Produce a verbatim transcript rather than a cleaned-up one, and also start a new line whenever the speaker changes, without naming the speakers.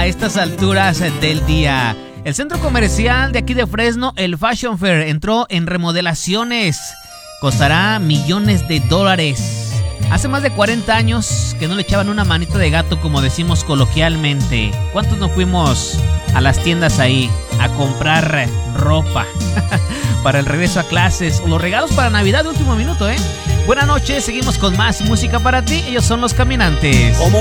a estas alturas del día. El centro comercial de aquí de Fresno, el Fashion Fair, entró en remodelaciones. Costará millones de dólares. Hace más de cuarenta años que no le echaban una manita de gato, como decimos coloquialmente. ¿Cuántos no fuimos a las tiendas ahí a comprar ropa para el regreso a clases o los regalos para Navidad de último minuto, eh? Buenas noches, seguimos con más música para ti. Ellos son Los Caminantes.
Como